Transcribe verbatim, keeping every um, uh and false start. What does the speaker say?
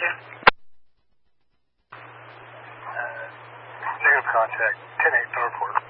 you. Uh, negative contact, ten eight, no report.